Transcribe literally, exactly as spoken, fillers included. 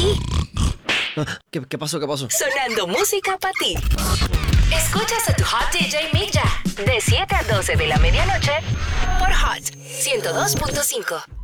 aquí. ¿Qué, qué pasó? ¿Qué pasó? Sonando música para ti. Escuchas a tu Hot D J Milla de siete a doce de la medianoche por Hot ciento dos punto cinco.